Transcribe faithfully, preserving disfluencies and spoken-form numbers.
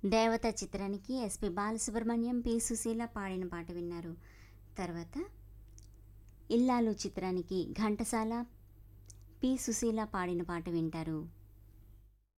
దేవత చిత్రానికి SP Balasubrahmanyam, P Susheela పాడిన పాట విన్నారు. తర్వాత ఇల్లాలు చిత్రానికి ఘంటసాల, పి సుశీల పాడిన పాట వింటారు.